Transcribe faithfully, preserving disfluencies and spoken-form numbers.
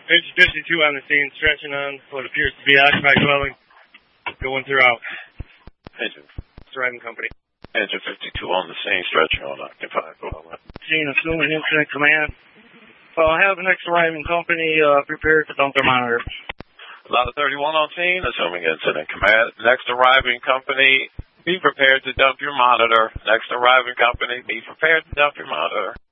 Engine fifty-two on the scene, stretching on what appears to be occupied dwelling, going throughout. Engine. Surviving company. Engine fifty-two on the scene, stretching on occupied dwelling. Scene, assuming incident command. Well, I have the next arriving company uh, prepared to dump their monitor. Lada thirty-one on scene, assuming incident command. Next arriving company, be prepared to dump your monitor. Next arriving company, be prepared to dump your monitor.